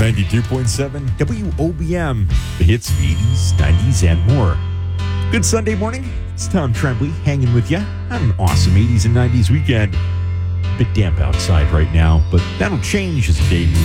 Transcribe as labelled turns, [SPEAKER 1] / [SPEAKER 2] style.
[SPEAKER 1] 92.7 WOBM, the hits of 80s, 90s, and more. Good Sunday morning. It's Tom Tremblay hanging with you on an awesome 80s and 90s weekend. Bit damp outside right now, but that'll change as the day moves